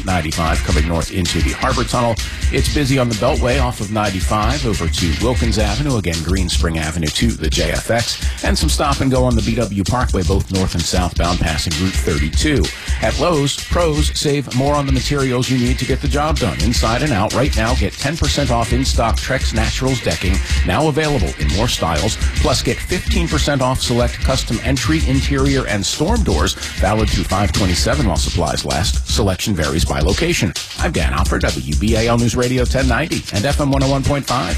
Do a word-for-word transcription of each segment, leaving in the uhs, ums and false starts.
eight ninety-five coming north into the Harbor Tunnel. It's busy on the Beltway off of ninety-five over to Wilkins Avenue, again Green Spring Avenue to the J F X, and some stop and go on the B W Parkway, both north and southbound passing Route thirty-two. At Lowe's, pros save more on the materials you need to get the job done, inside and out. Right now, get ten percent off in-stock Trex Naturals decking, now available in more styles. Plus, get fifteen percent off select custom entry, interior, and storm doors, valid through five twenty-seven while supplies last. Selection varies by location. I'm Dan Alford, W B A L News Radio ten ninety and F M one oh one point five.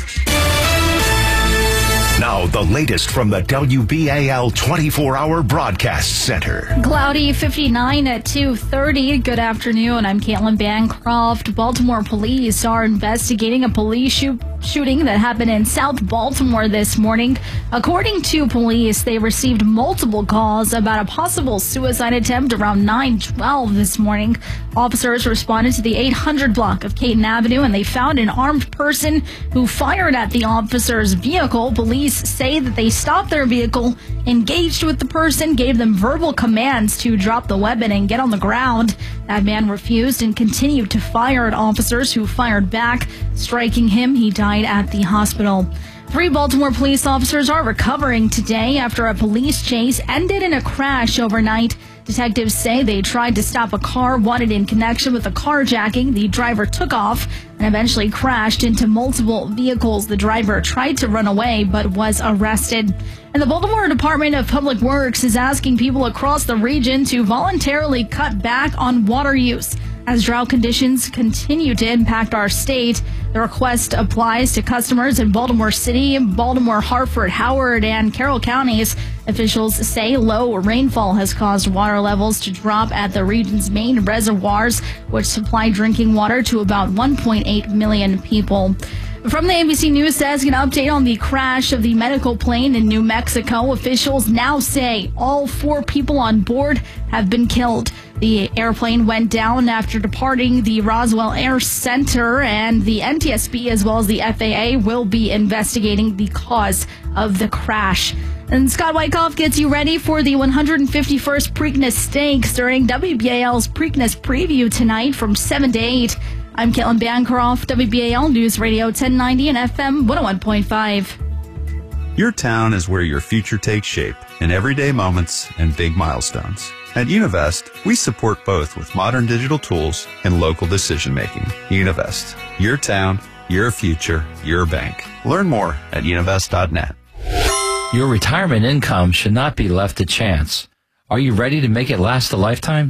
Now, the latest from the W B A L twenty-four hour Broadcast Center. Cloudy, fifty-nine at two thirty. Good afternoon. I'm Caitlin Bancroft. Baltimore police are investigating a police shoot, shooting that happened in South Baltimore this morning. According to police, they received multiple calls about a possible suicide attempt around nine twelve this morning. Officers responded to the eight hundred block of Caton Avenue, and they found an armed person who fired at the officer's vehicle. Police say that they stopped their vehicle, engaged with the person, gave them verbal commands to drop the weapon and get on the ground. That man refused and continued to fire at officers who fired back, striking him. He died at the hospital. Three Baltimore police officers are recovering today after a police chase ended in a crash overnight. Detectives say they tried to stop a car wanted in connection with a carjacking. The driver took off and eventually crashed into multiple vehicles. The driver tried to run away but was arrested. And the Baltimore Department of Public Works is asking people across the region to voluntarily cut back on water use as drought conditions continue to impact our state. The request applies to customers in Baltimore City, Baltimore, Hartford, Howard, and Carroll counties. Officials say low rainfall has caused water levels to drop at the region's main reservoirs, which supply drinking water to about one point eight million people. From the A B C News desk, an update on the crash of the medical plane in New Mexico. Officials now say all four people on board have been killed. The airplane went down after departing the Roswell Air Center, and the N T S B as well as the F A A will be investigating the cause of the crash. And Scott Wyckoff gets you ready for the one hundred fifty-first Preakness Stakes during W B A L's Preakness Preview tonight from seven to eight. I'm Caitlin Bancroft, W B A L News Radio ten ninety and F M one oh one point five. Your town is where your future takes shape in everyday moments and big milestones. At Univest, we support both with modern digital tools and local decision-making. Univest, your town, your future, your bank. Learn more at univest dot net. Your retirement income should not be left to chance. Are you ready to make it last a lifetime?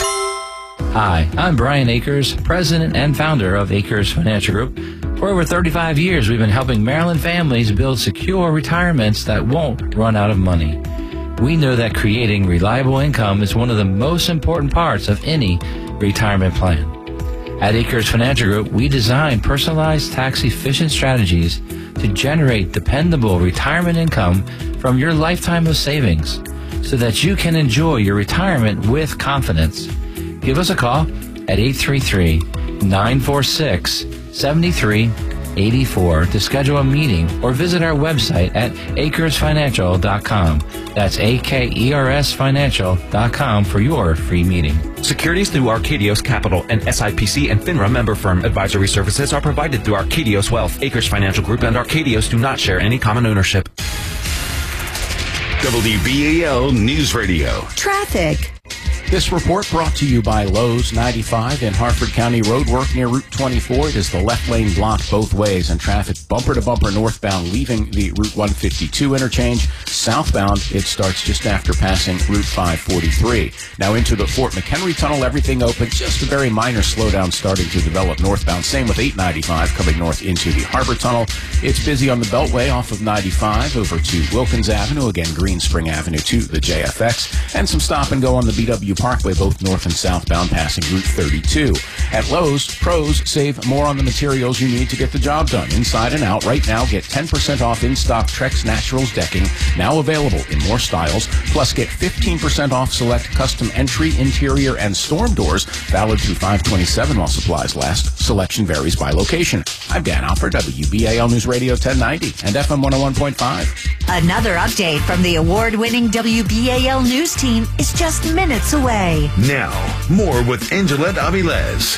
Hi, I'm Brian Akers, president and founder of Akers Financial Group. For over thirty-five years, we've been helping Maryland families build secure retirements that won't run out of money. We know that creating reliable income is one of the most important parts of any retirement plan. At Akers Financial Group, we design personalized tax-efficient strategies to generate dependable retirement income from your lifetime of savings so that you can enjoy your retirement with confidence. Give us a call at eight three three, nine four six, seven three eight four to schedule a meeting or visit our website at akers financial dot com. That's A K E R S financial dot com for your free meeting. Securities through Arcadios Capital and S I P C and FINRA member firm. Advisory services are provided through Arcadios Wealth. Akers Financial Group and Arcadios do not share any common ownership. W B A L News Radio. Traffic. This report brought to you by Lowe's ninety-five in Hartford County. Roadwork near Route twenty-four. It is the left lane blocked both ways, and traffic bumper to bumper northbound leaving the Route one fifty-two interchange. Southbound, it starts just after passing Route five forty-three. Now into the Fort McHenry Tunnel, everything open. Just a very minor slowdown starting to develop northbound. Same with eight ninety-five coming north into the Harbor Tunnel. It's busy on the Beltway off of ninety-five over to Wilkins Avenue, again Green Spring Avenue to the J F X, and some stop and go on the B W Parkway, both north and southbound passing Route thirty-two. At Lowe's, pros save more on the materials you need to get the job done, inside and out. Right now, get ten percent off in-stock Trex Naturals decking, now available in more styles. Plus, get fifteen percent off select custom entry, interior, and storm doors, valid through five twenty-seven while supplies last. Selection varies by location. I'm Dan Alford, W B A L News Radio ten ninety and F M one oh one point five. Another update from the award-winning W B A L News team is just minutes away. Now, more with Angelette Avilés.